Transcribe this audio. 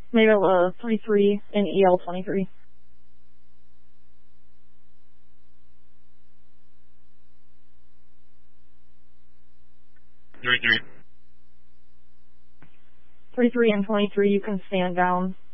Maybe 3-3 in EL23. 3-3. 3-3 and 23, you can stand down.